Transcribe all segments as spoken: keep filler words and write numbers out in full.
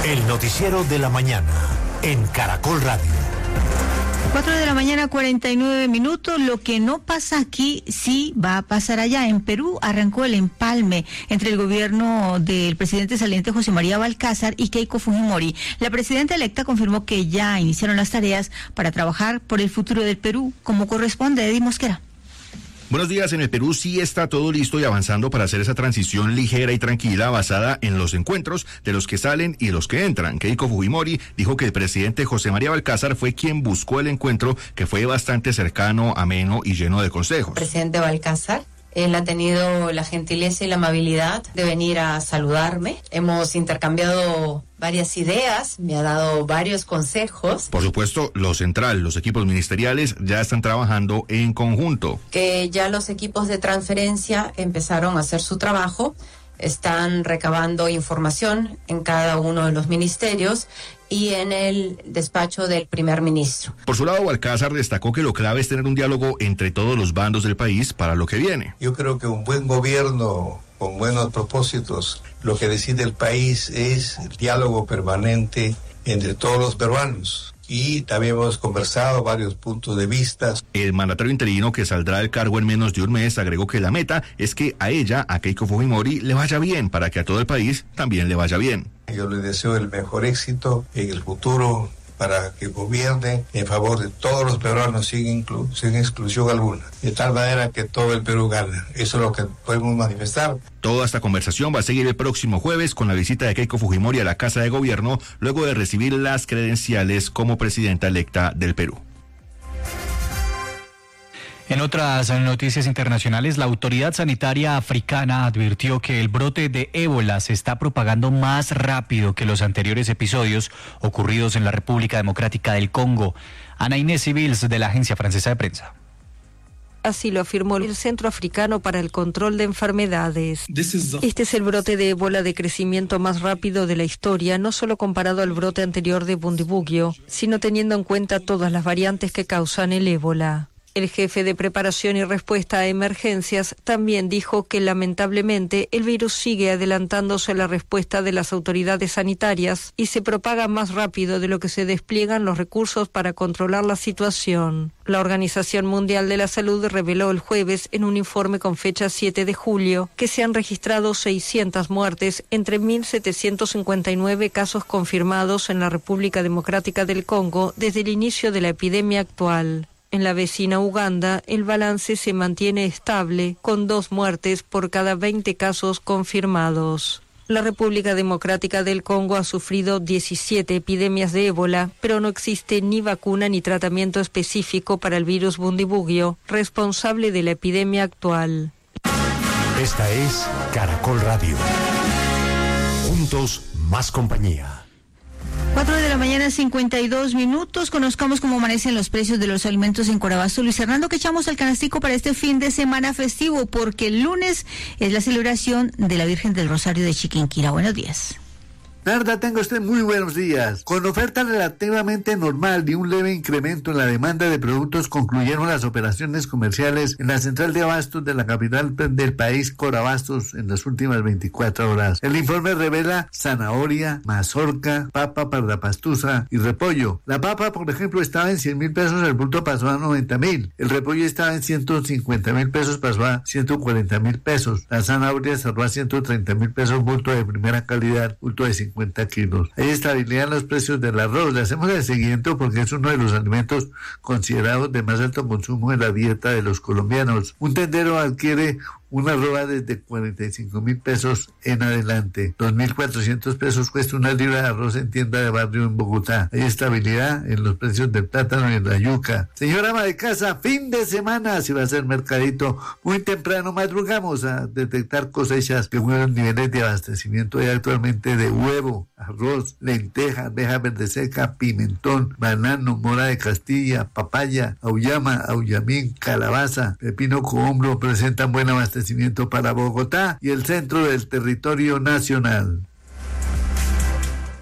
El noticiero de la mañana en Caracol Radio. Cuatro de la mañana, cuarenta y nueve minutos. Lo que no pasa aquí, sí va a pasar allá. En Perú arrancó el empalme entre el gobierno del presidente saliente José María Balcázar y Keiko Fujimori. La presidenta electa confirmó que ya iniciaron las tareas para trabajar por el futuro del Perú, como corresponde. Eddie Mosquera. Buenos días. En el Perú sí está todo listo y avanzando para hacer esa transición ligera y tranquila basada en los encuentros de los que salen y de los que entran. Keiko Fujimori dijo que el presidente José María Balcázar fue quien buscó el encuentro, que fue bastante cercano, ameno y lleno de consejos. Presidente Balcázar, él ha tenido la gentileza y la amabilidad de venir a saludarme. Hemos intercambiado varias ideas, me ha dado varios consejos. Por supuesto, lo central, los equipos ministeriales ya están trabajando en conjunto. Que ya los equipos de transferencia empezaron a hacer su trabajo, están recabando información en cada uno de los ministerios y en el despacho del primer ministro. Por su lado, Balcázar destacó que lo clave es tener un diálogo entre todos los bandos del país para lo que viene. Yo creo que un buen gobierno con buenos propósitos, lo que decide el país es el diálogo permanente entre todos los peruanos. Y también hemos conversado varios puntos de vista. El mandatario interino, que saldrá del cargo en menos de un mes, agregó que la meta es que a ella, a Keiko Fujimori, le vaya bien, para que a todo el país también le vaya bien. Yo le deseo el mejor éxito en el futuro para que gobierne en favor de todos los peruanos sin, inclu- sin exclusión alguna, de tal manera que todo el Perú gane. Eso es lo que podemos manifestar. Toda esta conversación va a seguir el próximo jueves con la visita de Keiko Fujimori a la Casa de Gobierno, luego de recibir las credenciales como presidenta electa del Perú. En otras noticias internacionales, la autoridad sanitaria africana advirtió que el brote de ébola se está propagando más rápido que los anteriores episodios ocurridos en la República Democrática del Congo. Ana Inés Civils, de la Agencia Francesa de Prensa. Así lo afirmó el Centro Africano para el Control de Enfermedades. Este es el brote de ébola de crecimiento más rápido de la historia, no solo comparado al brote anterior de Bundibugyo, sino teniendo en cuenta todas las variantes que causan el ébola. El jefe de preparación y respuesta a emergencias también dijo que lamentablemente el virus sigue adelantándose a la respuesta de las autoridades sanitarias y se propaga más rápido de lo que se despliegan los recursos para controlar la situación. La Organización Mundial de la Salud reveló el jueves en un informe con fecha siete de julio que se han registrado seiscientas muertes entre mil setecientos cincuenta y nueve casos confirmados en la República Democrática del Congo desde el inicio de la epidemia actual. En la vecina Uganda, el balance se mantiene estable, con dos muertes por cada veinte casos confirmados. La República Democrática del Congo ha sufrido diecisiete epidemias de ébola, pero no existe ni vacuna ni tratamiento específico para el virus Bundibugyo, responsable de la epidemia actual. Esta es Caracol Radio. Juntos, más compañía. Cuatro de la mañana, cincuenta y dos minutos. Conozcamos cómo amanecen los precios de los alimentos en Corabasto. Luis Hernando, que echamos al canastico para este fin de semana festivo, porque el lunes es la celebración de la Virgen del Rosario de Chiquinquirá. Buenos días. Narda, tenga usted muy buenos días. Con oferta relativamente normal y un leve incremento en la demanda de productos, concluyeron las operaciones comerciales en la central de abastos de la capital del país, Corabastos, en las últimas veinticuatro horas. El informe revela zanahoria, mazorca, papa pardapastusa y repollo. La papa, por ejemplo, estaba en cien mil pesos, el bulto pasó a noventa mil. El repollo estaba en ciento cincuenta mil pesos, pasó a ciento cuarenta mil pesos. La zanahoria cerró a ciento treinta mil pesos, bulto de primera calidad, bulto de cincuenta kilos. Hay estabilidad en los precios del arroz. Le hacemos el seguimiento porque es uno de los alimentos considerados de más alto consumo en la dieta de los colombianos. Un tendero adquiere una arroba desde cuarenta y cinco mil pesos en adelante. dos mil cuatrocientos pesos cuesta una libra de arroz en tienda de barrio en Bogotá. Hay estabilidad en los precios del plátano y en la yuca. Señora ama de casa, fin de semana, si va a ser mercadito, muy temprano madrugamos a detectar cosechas que buenos niveles de abastecimiento hay actualmente de huevo, arroz, lenteja, arveja verde seca, pimentón, banano, mora de Castilla, papaya, auyama, auyamín, calabaza, pepino cohombro presentan buen abastecimiento para Bogotá y el centro del territorio nacional.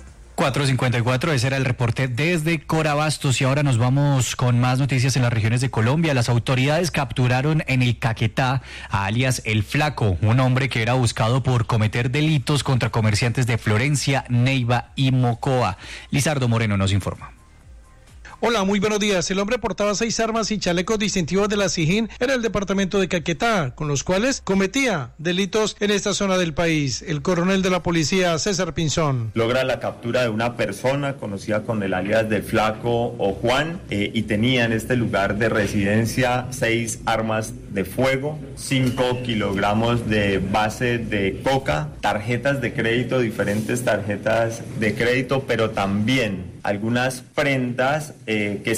cuatro cincuenta y cuatro, ese era el reporte desde Corabastos y ahora nos vamos con más noticias en las regiones de Colombia. Las autoridades capturaron en el Caquetá a alias El Flaco, un hombre que era buscado por cometer delitos contra comerciantes de Florencia, Neiva y Mocoa. Lizardo Moreno nos informa. Hola, muy buenos días. El hombre portaba seis armas y chalecos distintivos de la SIJIN en el departamento de Caquetá, con los cuales cometía delitos en esta zona del país. El coronel de la policía, César Pinzón. Logra la captura de una persona conocida con el alias del Flaco o Juan eh, y tenía en este lugar de residencia seis armas de fuego, cinco kilogramos de base de coca, tarjetas de crédito, diferentes tarjetas de crédito, pero también algunas prendas eh, que